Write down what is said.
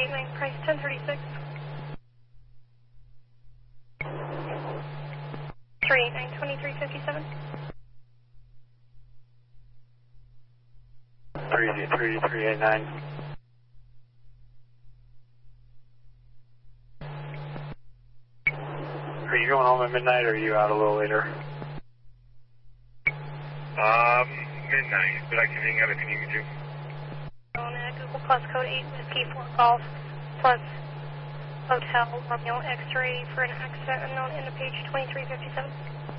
89, price 1036. 389, 2357. 389. Are you going home at midnight or are you out a little later? Midnight, but I can hang out if you need me to. On Google Plus code 8 Whiskey 4 Golf plus Hotel Romeo X-ray for an accident unknown in the page 2357.